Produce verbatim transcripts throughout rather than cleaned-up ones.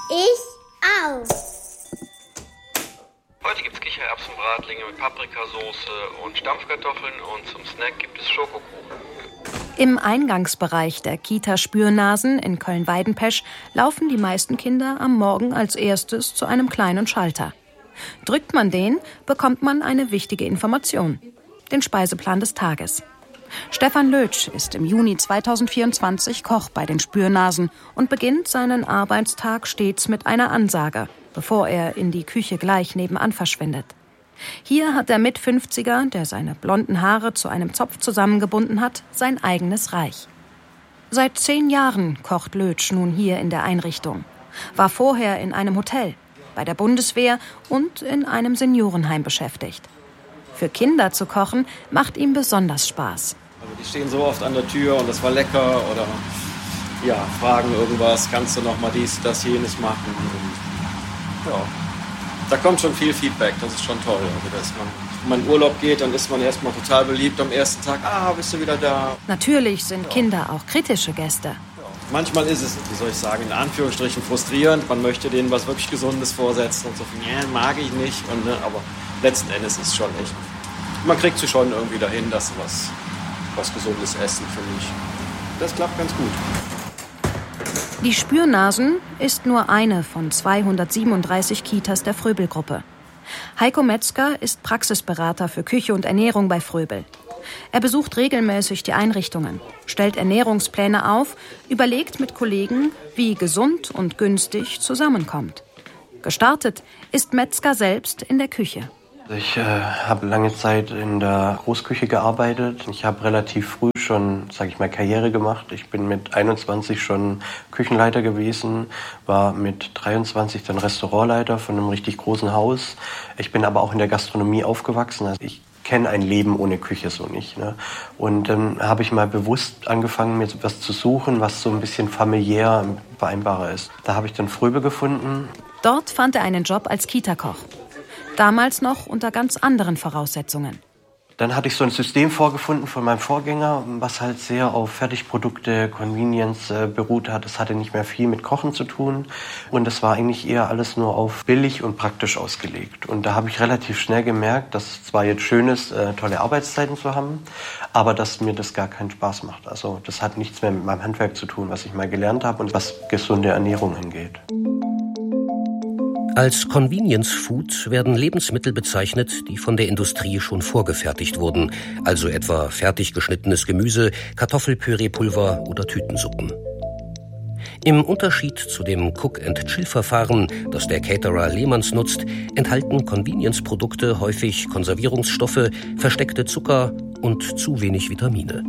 Ich auch. Heute gibt's Kichererbsenbratlinge mit Paprikasauce und Stampfkartoffeln und zum Snack gibt es Schokokuchen. Im Eingangsbereich der Kita Spürnasen in Köln-Weidenpesch laufen die meisten Kinder am Morgen als erstes zu einem kleinen Schalter. Drückt man den, bekommt man eine wichtige Information: den Speiseplan des Tages. Stefan Lötsch ist im Juni zweitausendvierundzwanzig Koch bei den Spürnasen und beginnt seinen Arbeitstag stets mit einer Ansage, bevor er in die Küche gleich nebenan verschwindet. Hier hat der Mit-fünfziger, der seine blonden Haare zu einem Zopf zusammengebunden hat, sein eigenes Reich. Seit zehn Jahren kocht Lötsch nun hier in der Einrichtung. War vorher in einem Hotel, bei der Bundeswehr und in einem Seniorenheim beschäftigt. Für Kinder zu kochen macht ihm besonders Spaß. Also die stehen so oft an der Tür und das war lecker oder ja, fragen irgendwas, kannst du noch mal dies, das, jenes machen. Und, ja. Da kommt schon viel Feedback, das ist schon toll. Also, dass man, wenn man in Urlaub geht, dann ist man erstmal total beliebt am ersten Tag. Ah, bist du wieder da? Natürlich sind ja. Kinder auch kritische Gäste. Ja. Manchmal ist es, wie soll ich sagen, in Anführungsstrichen frustrierend. Man möchte denen was wirklich Gesundes vorsetzen und so viel, ja, mag ich nicht. Und, ne, aber letzten Endes ist es schon echt, man kriegt sie schon irgendwie dahin, dass sie was, was Gesundes essen, finde ich. Das klappt ganz gut. Die Spürnasen ist nur eine von zweihundertsiebenunddreißig Kitas der Fröbel-Gruppe. Heiko Metzger ist Praxisberater für Küche und Ernährung bei Fröbel. Er besucht regelmäßig die Einrichtungen, stellt Ernährungspläne auf, überlegt mit Kollegen, wie gesund und günstig zusammenkommt. Gestartet ist Metzger selbst in der Küche. Ich äh, habe lange Zeit in der Großküche gearbeitet. Ich habe relativ früh schon, sage ich mal, Karriere gemacht. Ich bin mit einundzwanzig schon Küchenleiter gewesen, war mit dreiundzwanzig dann Restaurantleiter von einem richtig großen Haus. Ich bin aber auch in der Gastronomie aufgewachsen. Also ich kenne ein Leben ohne Küche so nicht. Ne? Und dann habe ich mal bewusst angefangen, mir was zu suchen, was so ein bisschen familiär vereinbarer ist. Da habe ich dann Fröbel gefunden. Dort fand er einen Job als Kita-Koch. Damals noch unter ganz anderen Voraussetzungen. Dann hatte ich so ein System vorgefunden von meinem Vorgänger, was halt sehr auf Fertigprodukte, Convenience äh, beruht hat. Es hatte nicht mehr viel mit Kochen zu tun und das war eigentlich eher alles nur auf billig und praktisch ausgelegt. Und da habe ich relativ schnell gemerkt, dass es zwar jetzt schön ist, äh, tolle Arbeitszeiten zu haben, aber dass mir das gar keinen Spaß macht. Also das hat nichts mehr mit meinem Handwerk zu tun, was ich mal gelernt habe und was gesunde Ernährung angeht. Als Convenience Food werden Lebensmittel bezeichnet, die von der Industrie schon vorgefertigt wurden, also etwa fertig geschnittenes Gemüse, Kartoffelpüreepulver oder Tütensuppen. Im Unterschied zu dem Cook-and-Chill-Verfahren, das der Caterer Lehmanns nutzt, enthalten Convenience-Produkte häufig Konservierungsstoffe, versteckte Zucker und zu wenig Vitamine.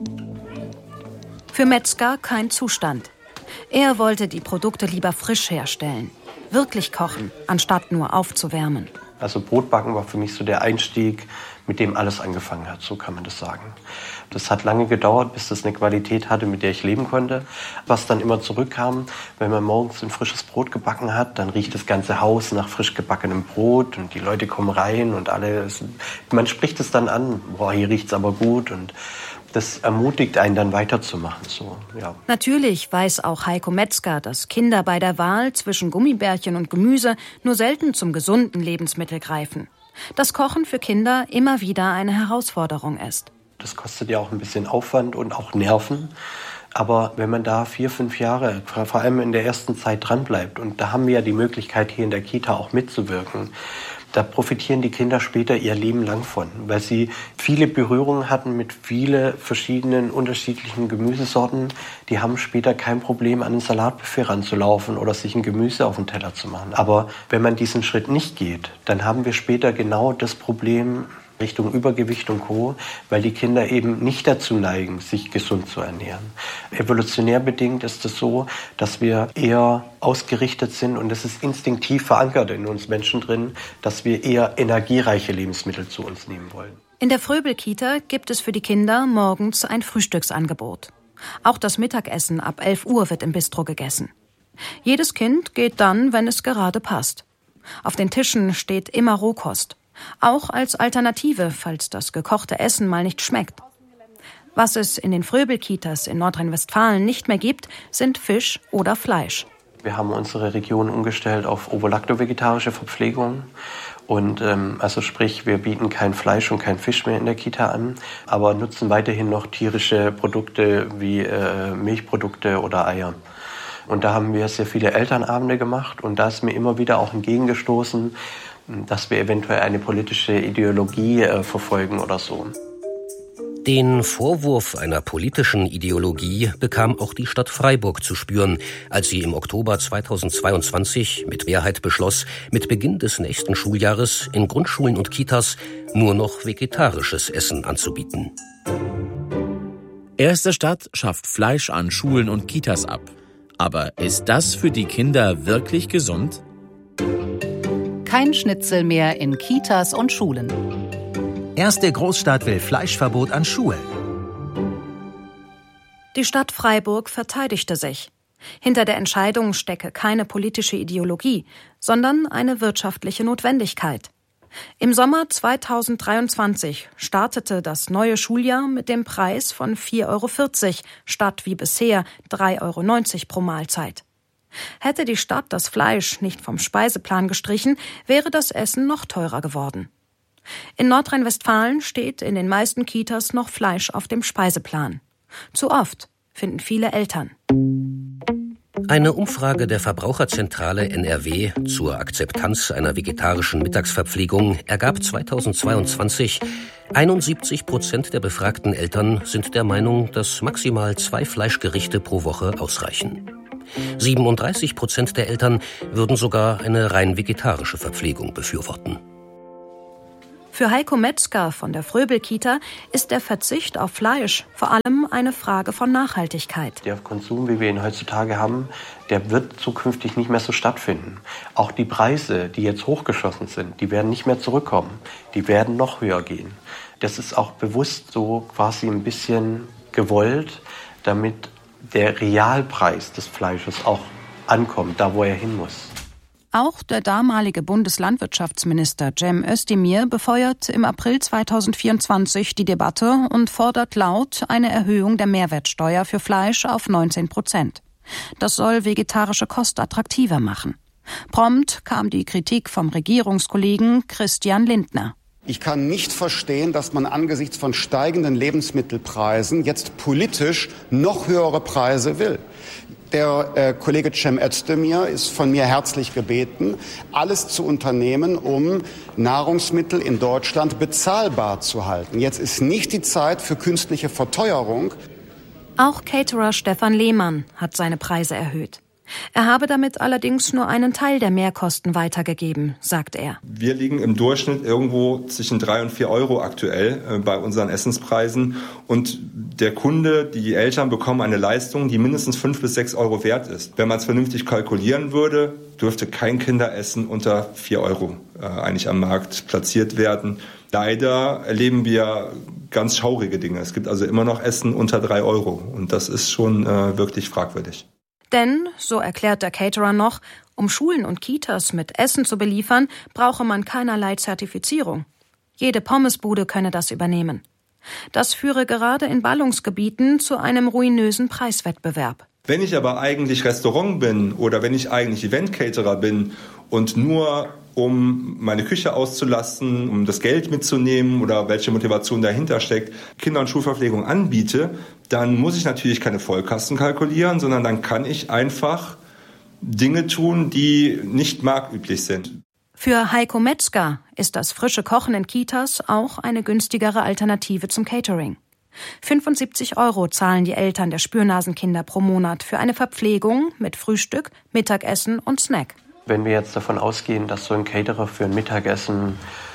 Für Metzger kein Zustand. Er wollte die Produkte lieber frisch herstellen. Wirklich kochen, anstatt nur aufzuwärmen. Also Brotbacken war für mich so der Einstieg, mit dem alles angefangen hat, so kann man das sagen. Das hat lange gedauert, bis das eine Qualität hatte, mit der ich leben konnte. Was dann immer zurückkam, wenn man morgens ein frisches Brot gebacken hat, dann riecht das ganze Haus nach frisch gebackenem Brot und die Leute kommen rein und alle, man spricht es dann an, boah, hier riecht's aber gut und das ermutigt einen dann weiterzumachen. So, ja. Natürlich weiß auch Heiko Metzger, dass Kinder bei der Wahl zwischen Gummibärchen und Gemüse nur selten zum gesunden Lebensmittel greifen. Dass Kochen für Kinder immer wieder eine Herausforderung ist. Das kostet ja auch ein bisschen Aufwand und auch Nerven. Aber wenn man da vier, fünf Jahre, vor allem in der ersten Zeit dranbleibt, und da haben wir ja die Möglichkeit, hier in der Kita auch mitzuwirken, da profitieren die Kinder später ihr Leben lang von, weil sie viele Berührungen hatten mit vielen verschiedenen unterschiedlichen Gemüsesorten. Die haben später kein Problem, an ein Salatbuffet ranzulaufen oder sich ein Gemüse auf den Teller zu machen. Aber wenn man diesen Schritt nicht geht, dann haben wir später genau das Problem Richtung Übergewicht und Co., weil die Kinder eben nicht dazu neigen, sich gesund zu ernähren. Evolutionär bedingt ist es so, dass wir eher ausgerichtet sind und es ist instinktiv verankert in uns Menschen drin, dass wir eher energiereiche Lebensmittel zu uns nehmen wollen. In der Fröbel-Kita gibt es für die Kinder morgens ein Frühstücksangebot. Auch das Mittagessen ab elf Uhr wird im Bistro gegessen. Jedes Kind geht dann, wenn es gerade passt. Auf den Tischen steht immer Rohkost. Auch als Alternative, falls das gekochte Essen mal nicht schmeckt. Was es in den Fröbel-Kitas in Nordrhein-Westfalen nicht mehr gibt, sind Fisch oder Fleisch. Wir haben unsere Region umgestellt auf ovo-lacto-vegetarische Verpflegung. Und ähm, also sprich, wir bieten kein Fleisch und kein Fisch mehr in der Kita an, aber nutzen weiterhin noch tierische Produkte wie äh, Milchprodukte oder Eier. Und da haben wir sehr viele Elternabende gemacht und da ist mir immer wieder auch entgegengestoßen, dass wir eventuell eine politische Ideologie äh, verfolgen oder so. Den Vorwurf einer politischen Ideologie bekam auch die Stadt Freiburg zu spüren, als sie im Oktober zweitausendzweiundzwanzig mit Mehrheit beschloss, mit Beginn des nächsten Schuljahres in Grundschulen und Kitas nur noch vegetarisches Essen anzubieten. Erste Stadt schafft Fleisch an Schulen und Kitas ab. Aber ist das für die Kinder wirklich gesund? Kein Schnitzel mehr in Kitas und Schulen. Erste Großstadt will Fleischverbot an Schulen. Die Stadt Freiburg verteidigte sich. Hinter der Entscheidung stecke keine politische Ideologie, sondern eine wirtschaftliche Notwendigkeit. Im Sommer zweitausenddreiundzwanzig startete das neue Schuljahr mit dem Preis von vier Euro vierzig statt wie bisher drei Euro neunzig pro Mahlzeit. Hätte die Stadt das Fleisch nicht vom Speiseplan gestrichen, wäre das Essen noch teurer geworden. In Nordrhein-Westfalen steht in den meisten Kitas noch Fleisch auf dem Speiseplan. Zu oft, finden viele Eltern. Eine Umfrage der Verbraucherzentrale N R W zur Akzeptanz einer vegetarischen Mittagsverpflegung ergab zweitausendzweiundzwanzig, einundsiebzig Prozent der befragten Eltern sind der Meinung, dass maximal zwei Fleischgerichte pro Woche ausreichen. siebenunddreißig Prozent der Eltern würden sogar eine rein vegetarische Verpflegung befürworten. Für Heiko Metzger von der Fröbel-Kita ist der Verzicht auf Fleisch vor allem eine Frage von Nachhaltigkeit. Der Konsum, wie wir ihn heutzutage haben, der wird zukünftig nicht mehr so stattfinden. Auch die Preise, die jetzt hochgeschossen sind, die werden nicht mehr zurückkommen. Die werden noch höher gehen. Das ist auch bewusst so quasi ein bisschen gewollt, damit der Realpreis des Fleisches auch ankommt, da wo er hin muss. Auch der damalige Bundeslandwirtschaftsminister Cem Özdemir befeuert im April zweitausendvierundzwanzig die Debatte und fordert laut eine Erhöhung der Mehrwertsteuer für Fleisch auf neunzehn Prozent. Das soll vegetarische Kost attraktiver machen. Prompt kam die Kritik vom Regierungskollegen Christian Lindner. Ich kann nicht verstehen, dass man angesichts von steigenden Lebensmittelpreisen jetzt politisch noch höhere Preise will. Der äh, Kollege Cem Özdemir ist von mir herzlich gebeten, alles zu unternehmen, um Nahrungsmittel in Deutschland bezahlbar zu halten. Jetzt ist nicht die Zeit für künstliche Verteuerung. Auch Caterer Stefan Lehmann hat seine Preise erhöht. Er habe damit allerdings nur einen Teil der Mehrkosten weitergegeben, sagt er. Wir liegen im Durchschnitt irgendwo zwischen drei und vier Euro aktuell äh, bei unseren Essenspreisen. Und der Kunde, die Eltern bekommen eine Leistung, die mindestens fünf bis sechs Euro wert ist. Wenn man es vernünftig kalkulieren würde, dürfte kein Kinderessen unter vier Euro äh, eigentlich am Markt platziert werden. Leider erleben wir ganz schaurige Dinge. Es gibt also immer noch Essen unter drei Euro. Und das ist schon äh, wirklich fragwürdig. Denn, so erklärt der Caterer noch, um Schulen und Kitas mit Essen zu beliefern, brauche man keinerlei Zertifizierung. Jede Pommesbude könne das übernehmen. Das führe gerade in Ballungsgebieten zu einem ruinösen Preiswettbewerb. Wenn ich aber eigentlich Restaurant bin oder wenn ich eigentlich Event-Caterer bin und nur um meine Küche auszulasten, um das Geld mitzunehmen oder welche Motivation dahinter steckt, Kinder- und Schulverpflegung anbiete, dann muss ich natürlich keine Vollkasten kalkulieren, sondern dann kann ich einfach Dinge tun, die nicht marktüblich sind. Für Heiko Metzger ist das frische Kochen in Kitas auch eine günstigere Alternative zum Catering. fünfundsiebzig Euro zahlen die Eltern der Spürnasenkinder pro Monat für eine Verpflegung mit Frühstück, Mittagessen und Snack. Wenn wir jetzt davon ausgehen, dass so ein Caterer für ein Mittagessen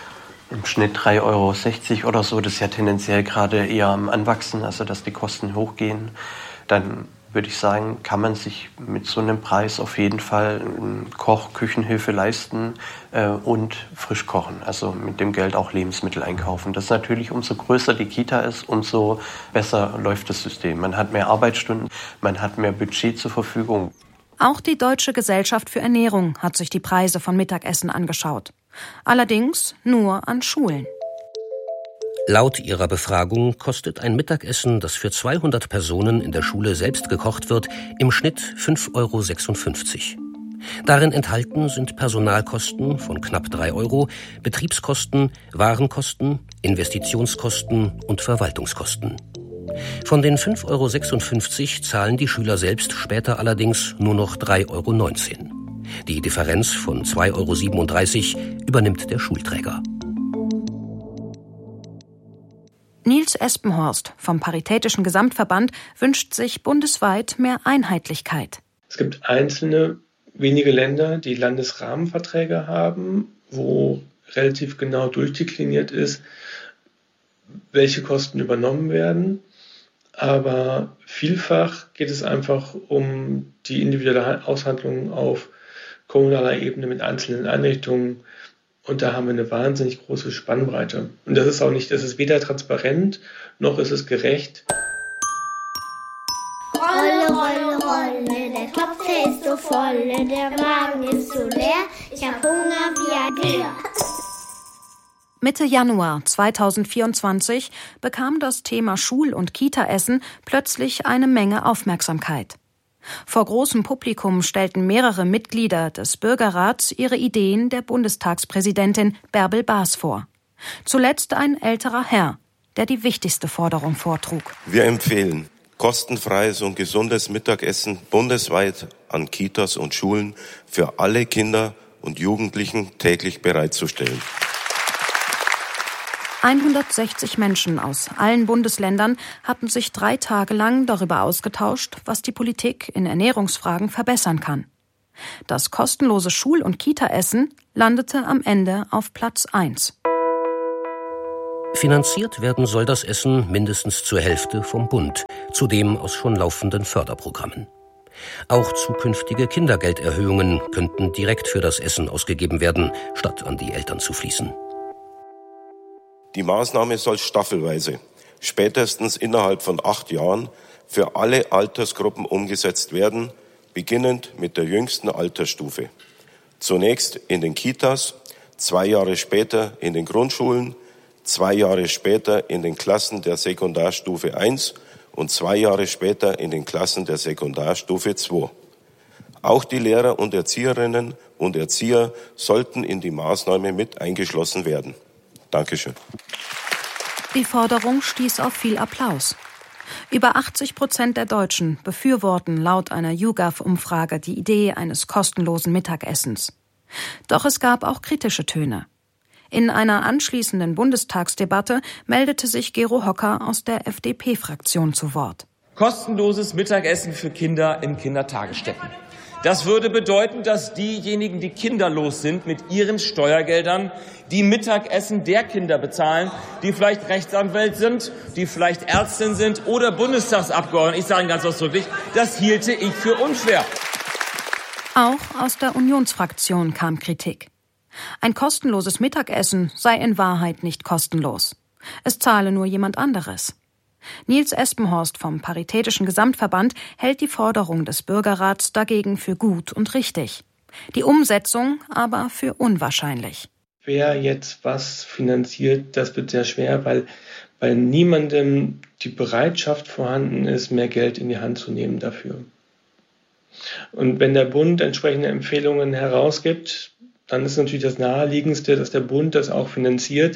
im Schnitt drei Euro sechzig oder so, das ist ja tendenziell gerade eher am Anwachsen, also dass die Kosten hochgehen, dann würde ich sagen, kann man sich mit so einem Preis auf jeden Fall Koch, Küchenhilfe leisten äh, und frisch kochen. Also mit dem Geld auch Lebensmittel einkaufen. Das ist natürlich, umso größer die Kita ist, umso besser läuft das System. Man hat mehr Arbeitsstunden, man hat mehr Budget zur Verfügung. Auch die Deutsche Gesellschaft für Ernährung hat sich die Preise von Mittagessen angeschaut. Allerdings nur an Schulen. Laut ihrer Befragung kostet ein Mittagessen, das für zweihundert Personen in der Schule selbst gekocht wird, im Schnitt fünf Euro sechsundfünfzig. Darin enthalten sind Personalkosten von knapp drei Euro, Betriebskosten, Warenkosten, Investitionskosten und Verwaltungskosten. Von den fünf Euro sechsundfünfzig zahlen die Schüler selbst später allerdings nur noch drei Euro neunzehn. Die Differenz von zwei Euro siebenunddreißig übernimmt der Schulträger. Niels Espenhorst vom Paritätischen Gesamtverband wünscht sich bundesweit mehr Einheitlichkeit. Es gibt einzelne wenige Länder, die Landesrahmenverträge haben, wo relativ genau durchdekliniert ist, welche Kosten übernommen werden. Aber vielfach geht es einfach um die individuelle Aushandlung auf kommunaler Ebene mit einzelnen Einrichtungen. Und da haben wir eine wahnsinnig große Spannbreite. Und das ist auch nicht, das ist weder transparent, noch ist es gerecht. Rolle, Rolle, Rolle, der Topf, der ist so voll, der Magen ist so leer, ich hab Hunger wie ein Bär. Mitte Januar zweitausendvierundzwanzig bekam das Thema Schul- und Kita-Essen plötzlich eine Menge Aufmerksamkeit. Vor großem Publikum stellten mehrere Mitglieder des Bürgerrats ihre Ideen der Bundestagspräsidentin Bärbel Baas vor. Zuletzt ein älterer Herr, der die wichtigste Forderung vortrug. Wir empfehlen, kostenfreies und gesundes Mittagessen bundesweit an Kitas und Schulen für alle Kinder und Jugendlichen täglich bereitzustellen. hundertsechzig Menschen aus allen Bundesländern hatten sich drei Tage lang darüber ausgetauscht, was die Politik in Ernährungsfragen verbessern kann. Das kostenlose Schul- und Kita-Essen landete am Ende auf Platz eins. Finanziert werden soll das Essen mindestens zur Hälfte vom Bund, zudem aus schon laufenden Förderprogrammen. Auch zukünftige Kindergelderhöhungen könnten direkt für das Essen ausgegeben werden, statt an die Eltern zu fließen. Die Maßnahme soll staffelweise, spätestens innerhalb von acht Jahren, für alle Altersgruppen umgesetzt werden, beginnend mit der jüngsten Altersstufe. Zunächst in den Kitas, zwei Jahre später in den Grundschulen, zwei Jahre später in den Klassen der Sekundarstufe eins und zwei Jahre später in den Klassen der Sekundarstufe zwei. Auch die Lehrer und Erzieherinnen und Erzieher sollten in die Maßnahme mit eingeschlossen werden. Dankeschön. Die Forderung stieß auf viel Applaus. Über achtzig Prozent der Deutschen befürworten laut einer YouGov-Umfrage die Idee eines kostenlosen Mittagessens. Doch es gab auch kritische Töne. In einer anschließenden Bundestagsdebatte meldete sich Gero Hocker aus der F D P-Fraktion zu Wort. Kostenloses Mittagessen für Kinder in Kindertagesstätten. Das würde bedeuten, dass diejenigen, die kinderlos sind, mit ihren Steuergeldern die Mittagessen der Kinder bezahlen, die vielleicht Rechtsanwalt sind, die vielleicht Ärztin sind oder Bundestagsabgeordnete. Ich sage Ihnen ganz ausdrücklich, das hielte ich für unfair. Auch aus der Unionsfraktion kam Kritik. Ein kostenloses Mittagessen sei in Wahrheit nicht kostenlos. Es zahle nur jemand anderes. Niels Espenhorst vom Paritätischen Gesamtverband hält die Forderung des Bürgerrats dagegen für gut und richtig. Die Umsetzung aber für unwahrscheinlich. Wer jetzt was finanziert, das wird sehr schwer, weil bei niemandem die Bereitschaft vorhanden ist, mehr Geld in die Hand zu nehmen dafür. Und wenn der Bund entsprechende Empfehlungen herausgibt, dann ist natürlich das Naheliegendste, dass der Bund das auch finanziert.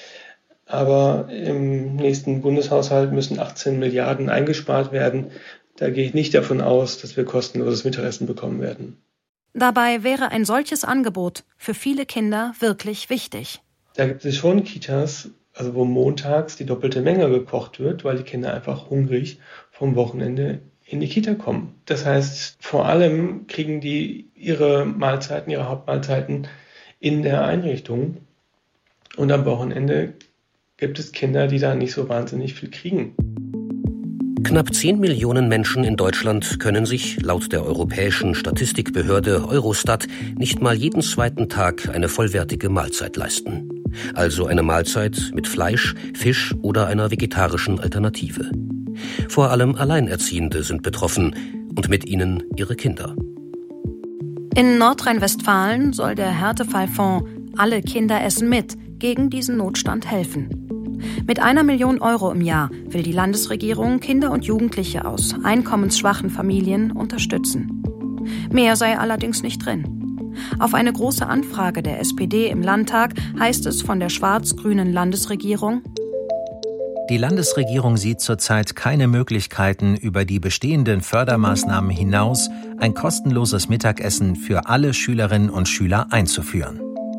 Aber im nächsten Bundeshaushalt müssen achtzehn Milliarden eingespart werden. Da gehe ich nicht davon aus, dass wir kostenloses Mittagessen bekommen werden. Dabei wäre ein solches Angebot für viele Kinder wirklich wichtig. Da gibt es schon Kitas, also wo montags die doppelte Menge gekocht wird, weil die Kinder einfach hungrig vom Wochenende in die Kita kommen. Das heißt, vor allem kriegen die ihre Mahlzeiten, ihre Hauptmahlzeiten in der Einrichtung. Und am Wochenende gibt es Kinder, die da nicht so wahnsinnig viel kriegen. Knapp zehn Millionen Menschen in Deutschland können sich laut der europäischen Statistikbehörde Eurostat nicht mal jeden zweiten Tag eine vollwertige Mahlzeit leisten. Also eine Mahlzeit mit Fleisch, Fisch oder einer vegetarischen Alternative. Vor allem Alleinerziehende sind betroffen und mit ihnen ihre Kinder. In Nordrhein-Westfalen soll der Härtefallfonds Alle Kinder essen mit gegen diesen Notstand helfen. Mit einer Million Euro im Jahr will die Landesregierung Kinder und Jugendliche aus einkommensschwachen Familien unterstützen. Mehr sei allerdings nicht drin. Auf eine große Anfrage der S P D im Landtag heißt es von der schwarz-grünen Landesregierung: Die Landesregierung sieht zurzeit keine Möglichkeiten, über die bestehenden Fördermaßnahmen hinaus ein kostenloses Mittagessen für alle Schülerinnen und Schüler einzuführen.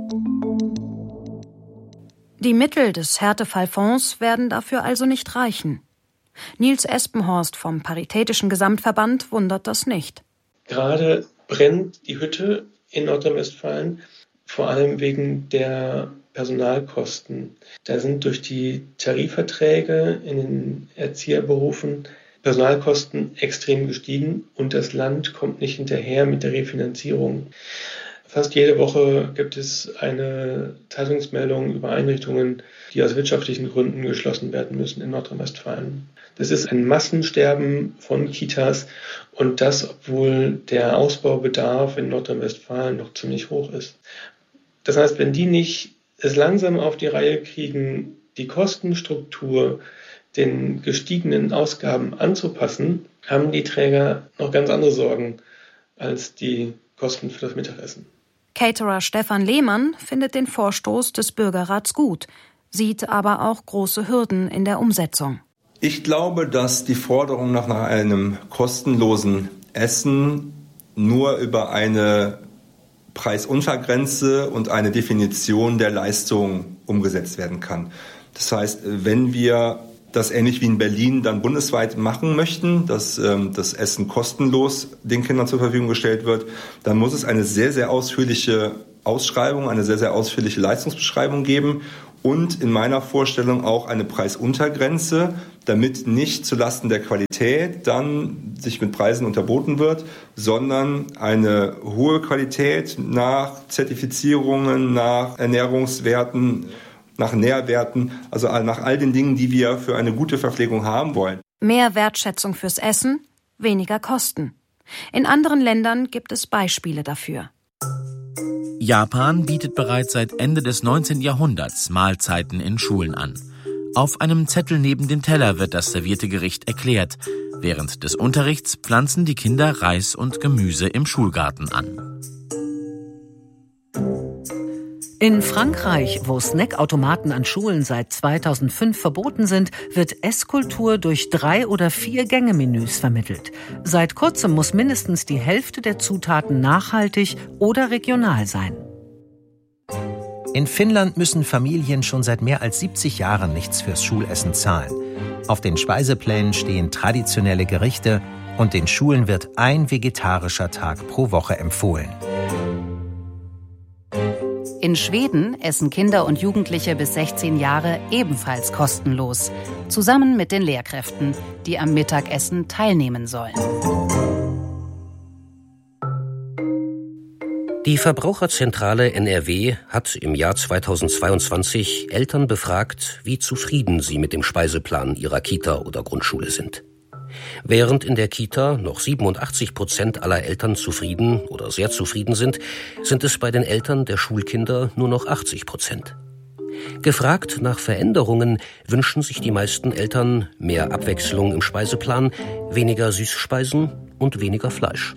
Die Mittel des Härtefallfonds werden dafür also nicht reichen. Nils Espenhorst vom Paritätischen Gesamtverband wundert das nicht. Gerade brennt die Hütte in Nordrhein-Westfalen, vor allem wegen der Personalkosten. Da sind durch die Tarifverträge in den Erzieherberufen Personalkosten extrem gestiegen und das Land kommt nicht hinterher mit der Refinanzierung. Fast jede Woche gibt es eine Zeitungsmeldung über Einrichtungen, die aus wirtschaftlichen Gründen geschlossen werden müssen in Nordrhein-Westfalen. Das ist ein Massensterben von Kitas und das, obwohl der Ausbaubedarf in Nordrhein-Westfalen noch ziemlich hoch ist. Das heißt, wenn die nicht es langsam auf die Reihe kriegen, die Kostenstruktur den gestiegenen Ausgaben anzupassen, haben die Träger noch ganz andere Sorgen als die Kosten für das Mittagessen. Caterer Stefan Lehmann findet den Vorstoß des Bürgerrats gut, sieht aber auch große Hürden in der Umsetzung. Ich glaube, dass die Forderung nach einem kostenlosen Essen nur über eine Preisuntergrenze und eine Definition der Leistung umgesetzt werden kann. Das heißt, wenn wir das ähnlich wie in Berlin dann bundesweit machen möchten, dass ähm, das Essen kostenlos den Kindern zur Verfügung gestellt wird, dann muss es eine sehr, sehr ausführliche Ausschreibung, eine sehr, sehr ausführliche Leistungsbeschreibung geben und in meiner Vorstellung auch eine Preisuntergrenze, damit nicht zulasten der Qualität dann sich mit Preisen unterboten wird, sondern eine hohe Qualität nach Zertifizierungen, nach Ernährungswerten, nach Nährwerten, also nach all den Dingen, die wir für eine gute Verpflegung haben wollen. Mehr Wertschätzung fürs Essen, weniger Kosten. In anderen Ländern gibt es Beispiele dafür. Japan bietet bereits seit Ende des neunzehnten Jahrhunderts Mahlzeiten in Schulen an. Auf einem Zettel neben dem Teller wird das servierte Gericht erklärt. Während des Unterrichts pflanzen die Kinder Reis und Gemüse im Schulgarten an. In Frankreich, wo Snackautomaten an Schulen seit zweitausendfünf verboten sind, wird Esskultur durch drei- oder vier-Gänge-Menüs vermittelt. Seit kurzem muss mindestens die Hälfte der Zutaten nachhaltig oder regional sein. In Finnland müssen Familien schon seit mehr als siebzig Jahren nichts fürs Schulessen zahlen. Auf den Speiseplänen stehen traditionelle Gerichte und den Schulen wird ein vegetarischer Tag pro Woche empfohlen. In Schweden essen Kinder und Jugendliche bis sechzehn Jahre ebenfalls kostenlos, zusammen mit den Lehrkräften, die am Mittagessen teilnehmen sollen. Die Verbraucherzentrale N R W hat im Jahr zweitausendzweiundzwanzig Eltern befragt, wie zufrieden sie mit dem Speiseplan ihrer Kita oder Grundschule sind. Während in der Kita noch siebenundachtzig Prozent aller Eltern zufrieden oder sehr zufrieden sind, sind es bei den Eltern der Schulkinder nur noch achtzig Prozent. Gefragt nach Veränderungen wünschen sich die meisten Eltern mehr Abwechslung im Speiseplan, weniger Süßspeisen und weniger Fleisch.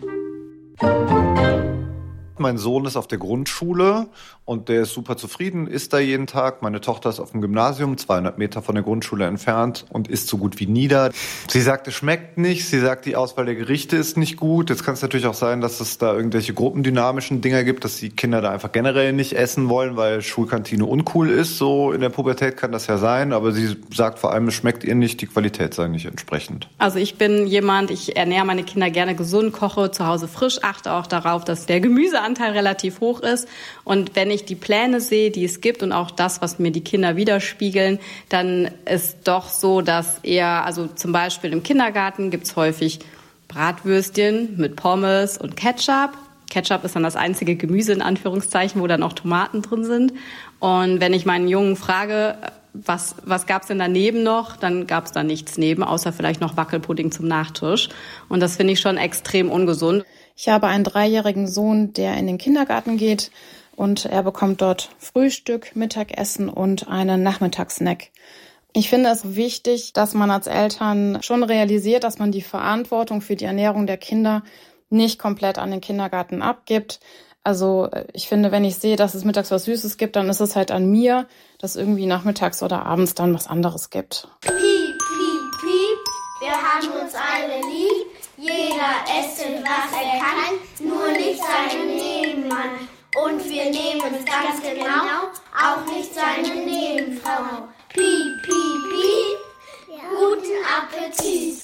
Mein Sohn ist auf der Grundschule und der ist super zufrieden, isst da jeden Tag. Meine Tochter ist auf dem Gymnasium, zweihundert Meter von der Grundschule entfernt und isst so gut wie nie da. Sie sagt, es schmeckt nicht. Sie sagt, die Auswahl der Gerichte ist nicht gut. Jetzt kann es natürlich auch sein, dass es da irgendwelche gruppendynamischen Dinger gibt, dass die Kinder da einfach generell nicht essen wollen, weil Schulkantine uncool ist. So in der Pubertät kann das ja sein. Aber sie sagt vor allem, es schmeckt ihr nicht, die Qualität sei nicht entsprechend. Also ich bin jemand, ich ernähre meine Kinder gerne gesund, koche zu Hause frisch, achte auch darauf, dass der Gemüseanteil relativ hoch ist. Und wenn ich die Pläne sehe, die es gibt und auch das, was mir die Kinder widerspiegeln, dann ist doch so, dass eher, also zum Beispiel im Kindergarten gibt es häufig Bratwürstchen mit Pommes und Ketchup. Ketchup ist dann das einzige Gemüse in Anführungszeichen, wo dann auch Tomaten drin sind. Und wenn ich meinen Jungen frage, was, was gab es denn daneben noch, dann gab es da nichts neben, außer vielleicht noch Wackelpudding zum Nachtisch. Und das finde ich schon extrem ungesund. Ich habe einen dreijährigen Sohn, der in den Kindergarten geht und er bekommt dort Frühstück, Mittagessen und einen Nachmittagssnack. Ich finde es wichtig, dass man als Eltern schon realisiert, dass man die Verantwortung für die Ernährung der Kinder nicht komplett an den Kindergarten abgibt. Also ich finde, wenn ich sehe, dass es mittags was Süßes gibt, dann ist es halt an mir, dass irgendwie nachmittags oder abends dann was anderes gibt. Piep, piep, piep, wir haben uns alle lieb. Jeder essen, was er kann, nur nicht seinen Nebenmann. Und wir nehmen es ganz genau, auch nicht seine Nebenfrau. Piep, piep, piep, guten Appetit.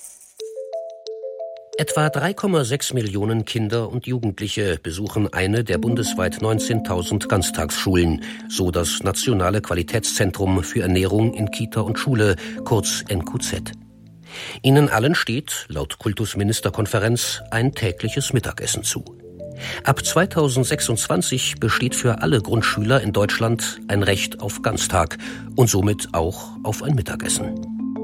Etwa drei Komma sechs Millionen Kinder und Jugendliche besuchen eine der bundesweit neunzehntausend Ganztagsschulen, so das Nationale Qualitätszentrum für Ernährung in Kita und Schule, kurz N Q Z. Ihnen allen steht, laut Kultusministerkonferenz, ein tägliches Mittagessen zu. Ab zweitausendsechsundzwanzig besteht für alle Grundschüler in Deutschland ein Recht auf Ganztag und somit auch auf ein Mittagessen.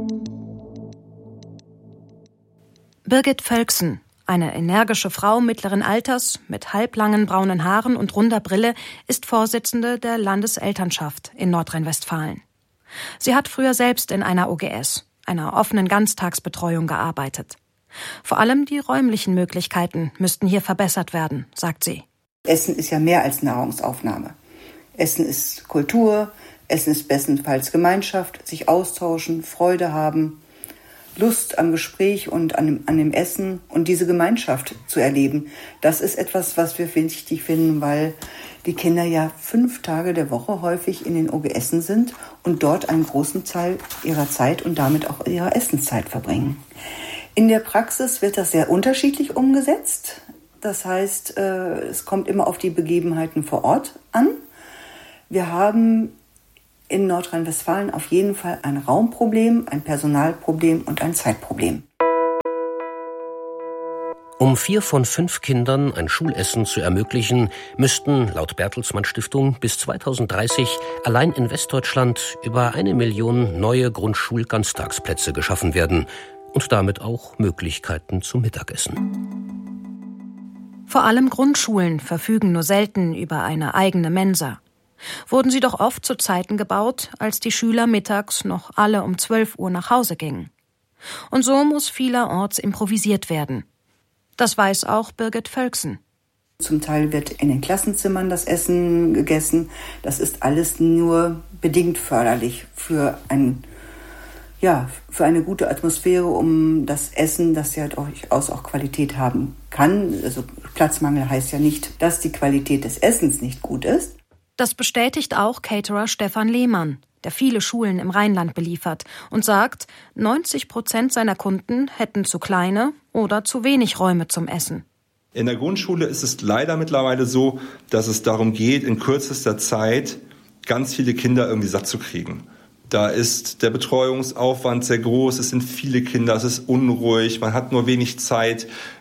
Birgit Völksen, eine energische Frau mittleren Alters mit halblangen braunen Haaren und runder Brille, ist Vorsitzende der Landeselternschaft in Nordrhein-Westfalen. Sie hat früher selbst in einer O G S, einer offenen Ganztagsbetreuung, gearbeitet. Vor allem die räumlichen Möglichkeiten müssten hier verbessert werden, sagt sie. Essen ist ja mehr als Nahrungsaufnahme. Essen ist Kultur, Essen ist bestenfalls Gemeinschaft, sich austauschen, Freude haben, Lust am Gespräch und an dem, an dem Essen und diese Gemeinschaft zu erleben. Das ist etwas, was wir wichtig finden, weil die Kinder ja fünf Tage der Woche häufig in den O G Essen sind und dort einen großen Teil ihrer Zeit und damit auch ihrer Essenszeit verbringen. In der Praxis wird das sehr unterschiedlich umgesetzt. Das heißt, es kommt immer auf die Begebenheiten vor Ort an. Wir haben in Nordrhein-Westfalen auf jeden Fall ein Raumproblem, ein Personalproblem und ein Zeitproblem. Um vier von fünf Kindern ein Schulessen zu ermöglichen, müssten laut Bertelsmann Stiftung bis zweitausenddreißig allein in Westdeutschland über eine Million neue Grundschul-Ganztagsplätze geschaffen werden und damit auch Möglichkeiten zum Mittagessen. Vor allem Grundschulen verfügen nur selten über eine eigene Mensa. Wurden sie doch oft zu Zeiten gebaut, als die Schüler mittags noch alle um zwölf Uhr nach Hause gingen. Und so muss vielerorts improvisiert werden. Das weiß auch Birgit Völksen. Zum Teil wird in den Klassenzimmern das Essen gegessen. Das ist alles nur bedingt förderlich für ein Ja, für eine gute Atmosphäre, um das Essen, das ja durchaus auch Qualität haben kann. Also Platzmangel heißt ja nicht, dass die Qualität des Essens nicht gut ist. Das bestätigt auch Caterer Stefan Lehmann, der viele Schulen im Rheinland beliefert und sagt, neunzig Prozent seiner Kunden hätten zu kleine oder zu wenig Räume zum Essen. In der Grundschule ist es leider mittlerweile so, dass es darum geht, in kürzester Zeit ganz viele Kinder irgendwie satt zu kriegen. Da ist der Betreuungsaufwand sehr groß, es sind viele Kinder, es ist unruhig, man hat nur wenig Zeit.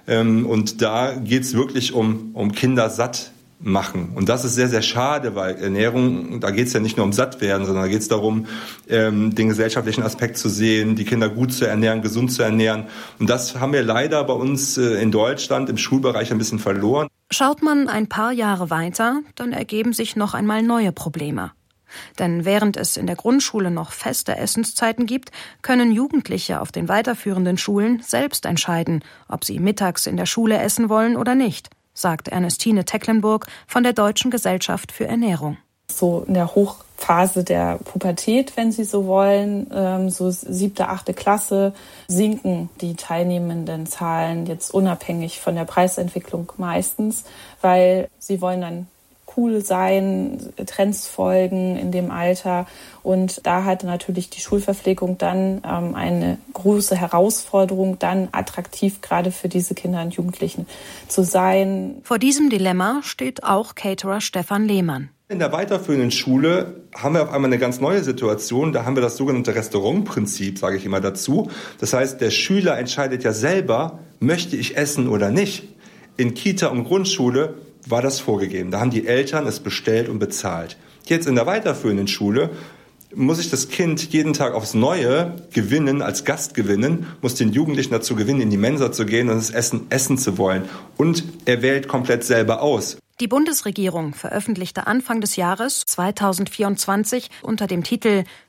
Und da geht es wirklich um, um Kinder satt machen. Und das ist sehr, sehr schade, weil Ernährung, da geht es ja nicht nur um Sattwerden, sondern da geht es darum, den gesellschaftlichen Aspekt zu sehen, die Kinder gut zu ernähren, gesund zu ernähren. Und das haben wir leider bei uns in Deutschland im Schulbereich ein bisschen verloren. Schaut man ein paar Jahre weiter, dann ergeben sich noch einmal neue Probleme. Denn während es in der Grundschule noch feste Essenszeiten gibt, können Jugendliche auf den weiterführenden Schulen selbst entscheiden, ob sie mittags in der Schule essen wollen oder nicht, sagt Ernestine Tecklenburg von der Deutschen Gesellschaft für Ernährung. So in der Hochphase der Pubertät, wenn Sie so wollen, so siebte, achte Klasse, sinken die teilnehmenden Zahlen jetzt unabhängig von der Preisentwicklung meistens, weil sie wollen dann cool sein, Trends folgen in dem Alter. Und da hatte natürlich die Schulverpflegung dann ähm, eine große Herausforderung, dann attraktiv gerade für diese Kinder und Jugendlichen zu sein. Vor diesem Dilemma steht auch Caterer Stefan Lehmann. In der weiterführenden Schule haben wir auf einmal eine ganz neue Situation. Da haben wir das sogenannte Restaurantprinzip, sage ich immer dazu. Das heißt, der Schüler entscheidet ja selber, möchte ich essen oder nicht. In Kita und Grundschule war das vorgegeben. Da haben die Eltern es bestellt und bezahlt. Jetzt in der weiterführenden Schule muss ich das Kind jeden Tag aufs Neue gewinnen, als Gast gewinnen, muss den Jugendlichen dazu gewinnen, in die Mensa zu gehen und das Essen essen zu wollen. Und er wählt komplett selber aus. Die Bundesregierung veröffentlichte Anfang des Jahres zweitausendvierundzwanzig unter dem Titel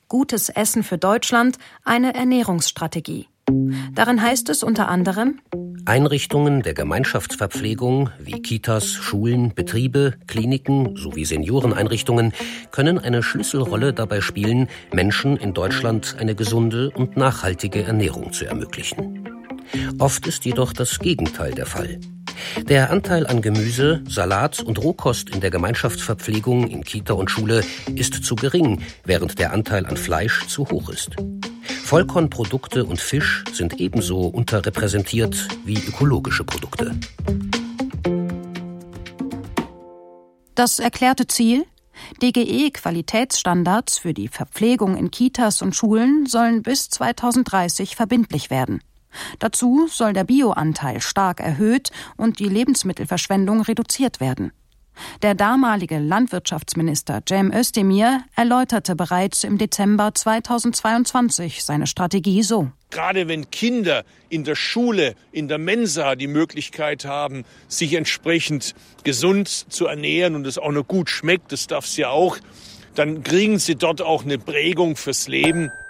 Gutes Essen für Deutschland, eine Ernährungsstrategie. Darin heißt es unter anderem: Einrichtungen der Gemeinschaftsverpflegung wie Kitas, Schulen, Betriebe, Kliniken sowie Senioreneinrichtungen können eine Schlüsselrolle dabei spielen, Menschen in Deutschland eine gesunde und nachhaltige Ernährung zu ermöglichen. Oft ist jedoch das Gegenteil der Fall. Der Anteil an Gemüse, Salat und Rohkost in der Gemeinschaftsverpflegung in Kita und Schule ist zu gering, während der Anteil an Fleisch zu hoch ist. Vollkornprodukte und Fisch sind ebenso unterrepräsentiert wie ökologische Produkte. Das erklärte Ziel? D G E-Qualitätsstandards für die Verpflegung in Kitas und Schulen sollen bis zweitausenddreißig verbindlich werden. Dazu soll der Bioanteil stark erhöht und die Lebensmittelverschwendung reduziert werden. Der damalige Landwirtschaftsminister Cem Özdemir erläuterte bereits im Dezember zweitausendzweiundzwanzig seine Strategie so: Gerade wenn Kinder in der Schule, in der Mensa die Möglichkeit haben, sich entsprechend gesund zu ernähren und es auch noch gut schmeckt, das darf es ja auch, dann kriegen sie dort auch eine Prägung fürs Leben.